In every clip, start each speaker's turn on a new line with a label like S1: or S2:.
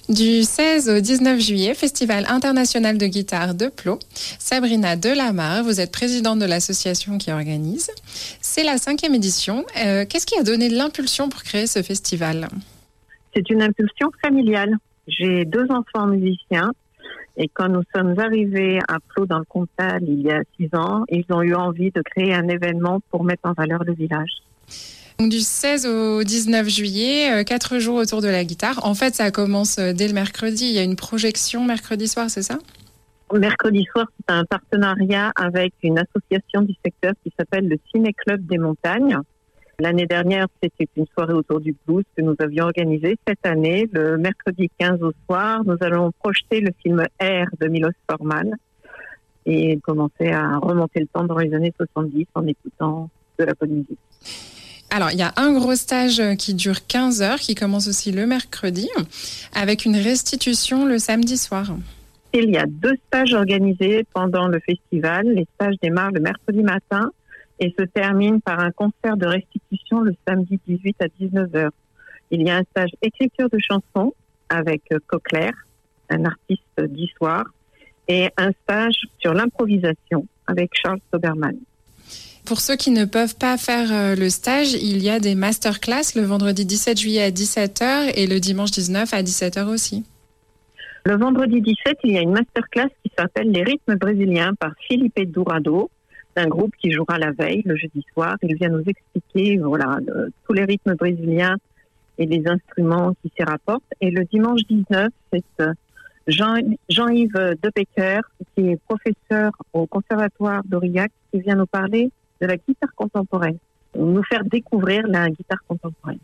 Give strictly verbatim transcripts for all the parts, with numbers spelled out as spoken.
S1: Du seize au dix-neuf juillet, Festival international de guitare de Plo. Sabrina Delamarre, vous êtes présidente de l'association qui organise. C'est la cinquième édition. Euh, qu'est-ce qui a donné l'impulsion pour créer ce festival ?
S2: C'est une impulsion familiale. J'ai deux enfants musiciens et quand nous sommes arrivés à Plo dans le Comtal il y a six ans, ils ont eu envie de créer un événement pour mettre en valeur le village.
S1: Donc, du seize au dix-neuf juillet, quatre jours autour de la guitare. En fait, ça commence dès le mercredi. Il y a une projection mercredi soir, c'est ça ?
S2: Mercredi soir, c'est un partenariat avec une association du secteur qui s'appelle le Ciné-Club des Montagnes. L'année dernière, c'était une soirée autour du blues que nous avions organisée. Cette année, le mercredi quinze au soir, nous allons projeter le film Air de Milos Forman et commencer à remonter le temps dans les années soixante-dix en écoutant de la bonne musique.
S1: Alors, il y a un gros stage qui dure quinze heures, qui commence aussi le mercredi, avec une restitution le samedi soir.
S2: Il y a deux stages organisés pendant le festival. Les stages démarrent le mercredi matin et se terminent par un concert de restitution le samedi dix-huit à dix-neuf heures. Il y a un stage écriture de chansons avec Coquelaire, un artiste d'histoire, et un stage sur l'improvisation avec Charles Soberman.
S1: Pour ceux qui ne peuvent pas faire le stage, il y a des masterclass le vendredi dix-sept juillet à dix-sept heures et le dimanche dix-neuf à dix-sept heures aussi.
S2: Le vendredi dix-sept, il y a une masterclass qui s'appelle Les rythmes brésiliens par Felipe Dourado, d'un groupe qui jouera la veille, le jeudi soir. Il vient nous expliquer voilà, le, tous les rythmes brésiliens et les instruments qui s'y rapportent. Et le dimanche dix-neuf, c'est Jean, Jean-Yves Debecker, qui est professeur au Conservatoire d'Aurillac, qui vient nous parler de la guitare contemporaine, nous faire découvrir la guitare contemporaine.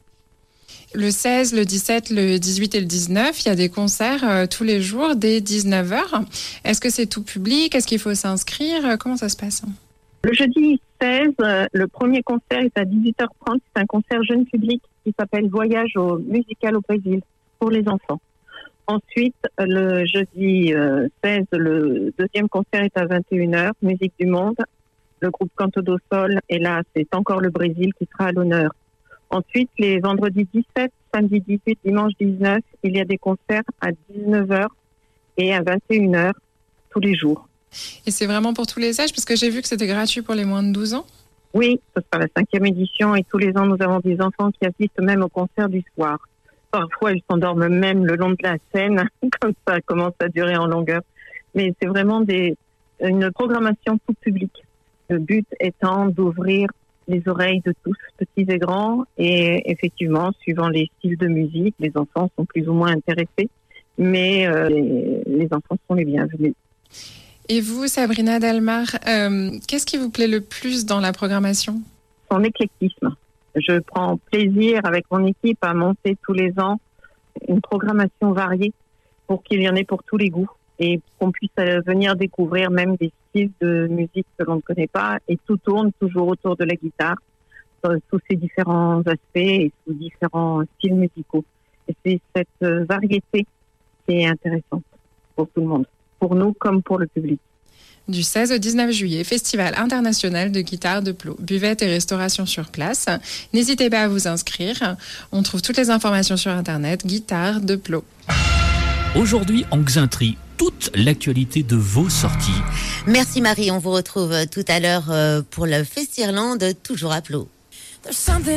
S1: Le seize, le dix-sept, le dix-huit et le dix-neuf, il y a des concerts euh, tous les jours dès dix-neuf heures. Est-ce que c'est tout public ? Est-ce qu'il faut s'inscrire ? Comment ça se passe ?
S2: Le jeudi seize, euh, le premier concert est à dix-huit heures trente. C'est un concert jeune public qui s'appelle Voyage au musical au Brésil pour les enfants. Ensuite, le jeudi euh, seize, le deuxième concert est à vingt et une heures, Musique du Monde. Le groupe Canto do Sol, et là, c'est encore le Brésil qui sera à l'honneur. Ensuite, les vendredis dix-sept, samedi dix-huit, dimanche dix-neuf, il y a des concerts à dix-neuf heures et à vingt et une heures tous les jours.
S1: Et c'est vraiment pour tous les âges, parce que j'ai vu que c'était gratuit pour les moins de douze ans.
S2: Oui, ce sera la cinquième édition et tous les ans, nous avons des enfants qui assistent même au concert du soir. Parfois, ils s'endorment même le long de la scène, comme ça commence à durer en longueur. Mais c'est vraiment des, une programmation tout public. Le but étant d'ouvrir les oreilles de tous, petits et grands, et effectivement, suivant les styles de musique, les enfants sont plus ou moins intéressés, mais euh, les, les enfants sont les bienvenus.
S1: Et vous, Sabrina Delamarre, euh, qu'est-ce qui vous plaît le plus dans la programmation ?
S2: Son éclectisme. Je prends plaisir avec mon équipe à monter tous les ans une programmation variée pour qu'il y en ait pour tous les goûts et qu'on puisse venir découvrir même des styles de musique que l'on ne connaît pas, et tout tourne toujours autour de la guitare, sous ses différents aspects et sous différents styles musicaux. Et c'est cette variété qui est intéressante pour tout le monde, pour nous comme pour le public.
S1: Du seize au dix-neuf juillet, Festival international de guitare de Plo. Buvette et restauration sur place. N'hésitez pas à vous inscrire. On trouve toutes les informations sur Internet, guitare de Plo.
S3: Aujourd'hui en Xainterie, toute l'actualité de vos sorties.
S4: Merci Marie, on vous retrouve tout à l'heure pour le Festirland, toujours à Plo.